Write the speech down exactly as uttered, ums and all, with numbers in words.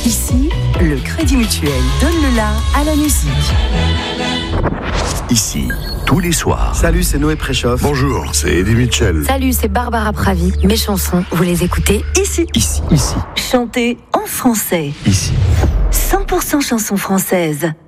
Ici, le Crédit Mutuel donne le la à la musique. Ici, tous les soirs. Salut, c'est Noé Préchoff. Bonjour, c'est Eddie Mitchell. Salut, c'est Barbara Pravi. Mes chansons, vous les écoutez ici. Ici. Ici. Chantez en français. Ici. cent pour cent chansons françaises.